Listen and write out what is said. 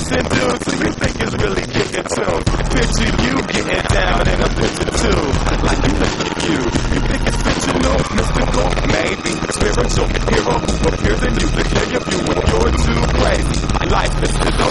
Listen, dude, so you think it's really kicking tune. Picture you getting down in a picture too. Like you look at you. You think it's fictional, mystical, maybe spiritual hero who appears in you to clear your view when you're too crazy. My life is